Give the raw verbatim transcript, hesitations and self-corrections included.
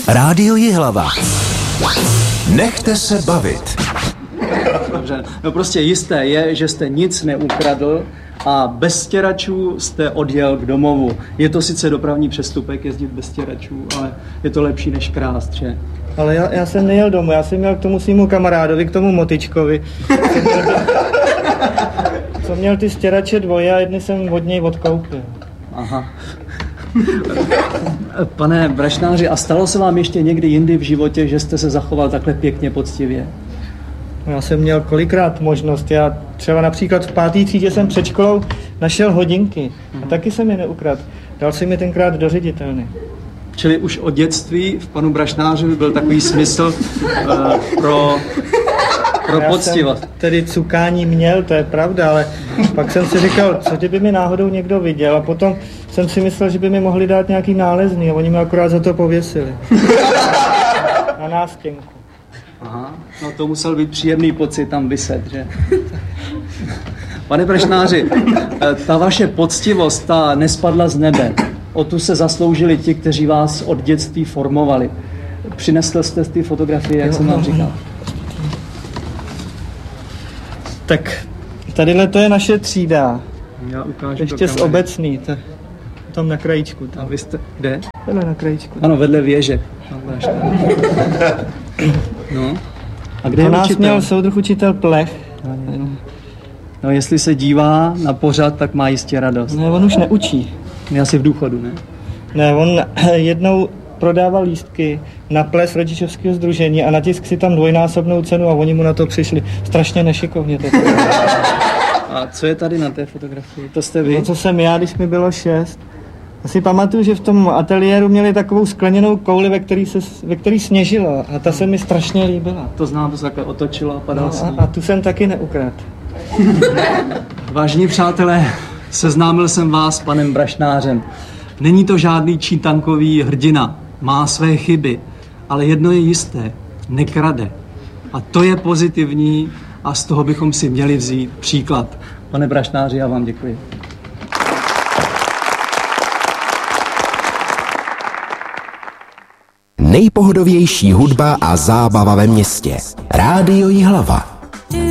Rádio Jihlava. Nechte se bavit. Dobře, no prostě jisté je, že jste nic neukradl a bez stěračů jste odjel k domovu. Je to sice dopravní přestupek jezdit bez stěračů, ale je to lepší než krást, že? Ale já, já jsem nejel domů, já jsem měl k tomu svýmu kamarádovi, k tomu Motičkovi. Co měl ty stěrače dvoje a jedny jsem od něj odkoupil. Aha. Pane brašnáři, a stalo se vám ještě někdy jindy v životě, že jste se zachoval takhle pěkně poctivě? Já jsem měl kolikrát možnost. Já třeba například v pátý třídě jsem před školou našel hodinky a taky jsem je neukradl. Dal jsem je tenkrát do ředitelny. Čili už od dětství v panu brašnářovi byl takový smysl uh, pro, pro poctivost. Tedy cukání měl, to je pravda, ale pak jsem si říkal, co kdyby mi náhodou někdo viděl, a potom jsem si myslel, že by mi mohli dát nějaký nálezný a oni mi akorát za to pověsili. Na nástěnku. Aha, no to musel být příjemný pocit tam viset, že? Pane brašnáři, ta vaše poctivost, ta nespadla z nebe. O tu se zasloužili ti, kteří vás od dětství formovali. Přinesl jste ty fotografie, jak jsem vám říkal. Tak tadyhle to je naše třída. Já ukážu ještě z obecný, to, tam na krajíčku. Tam. A vy jste, kde? Vedle na krajíčku. Ano, vedle věže. No. A kde je nás učitel? Měl soudruh učitel Plech. No, jestli se dívá na pořad, tak má jistě radost. Ne, on už neučí. Je asi v důchodu, ne? Ne, on jednou prodával lístky na ples rodičovského sdružení a natisk si tam dvojnásobnou cenu a oni mu na to přišli strašně nešikovně. A co je tady na té fotografii? To jste vy? No, co jsem já, když mi bylo šest. Já si pamatuju, že v tom ateliéru měli takovou skleněnou kouli, ve který, se, ve který sněžilo a ta se mi strašně líbila. To znám, to se takhle otočilo a padal no, sníh. A, a tu jsem taky neukradl. Vážení přátelé, seznámil jsem vás s panem brašnářem. Není to žádný čítankový hrdina, má své chyby, ale jedno je jisté, nekrade. A to je pozitivní a z toho bychom si měli vzít příklad. Pane brašnáři, já vám děkuji. Nejpohodovější hudba a zábava ve městě. Rádio Jihlava.